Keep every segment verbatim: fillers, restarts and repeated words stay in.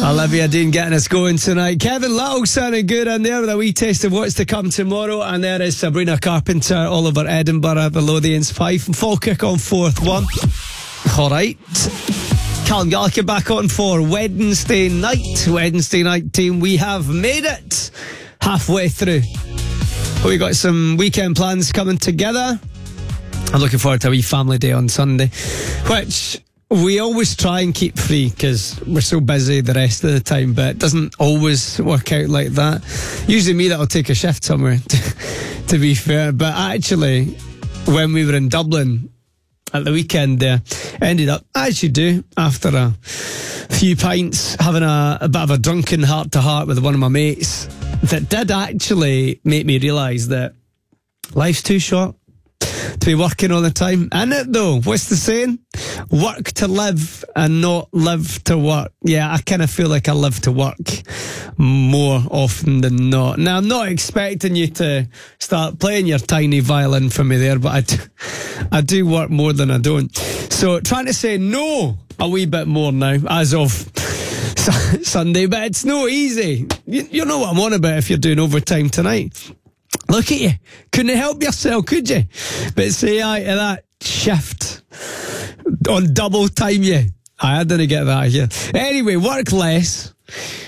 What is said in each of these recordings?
Olivia Dean getting us going tonight. Kevin Little sounding good in there with a wee taste of what's to come tomorrow. And there is Sabrina Carpenter, Oliver Edinburgh, the Lothians Fife. And Falkirk on fourth one. All right. Callum Gallagher back on for Wednesday night. Wednesday night team, we have made it halfway through. We got some weekend plans coming together. I'm looking forward to a wee family day on Sunday, which we always try and keep free because we're so busy the rest of the time, but it doesn't always work out like that. Usually me that'll take a shift somewhere, to, to be fair. But actually, when we were in Dublin at the weekend there, ended up, as you do, after a few pints, having a, a bit of a drunken heart-to-heart with one of my mates that did actually make me realise that life's too short to be working all the time. Isn't it though? What's the saying? Work to live and not live to work. Yeah, I kind of feel like I live to work more often than not. Now, I'm not expecting you to start playing your tiny violin for me there, but I do, I do work more than I don't. So trying to say no a wee bit more now as of Sunday, but it's no easy. You, you know what I'm on about if you're doing overtime tonight. Look at you. Couldn't help yourself, could you? But say aye to that shift on double time, you. I didn't get that here. Anyway, work less.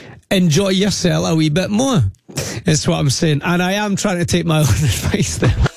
Enjoy yourself a wee bit more. That's what I'm saying. And I am trying to take my own advice there.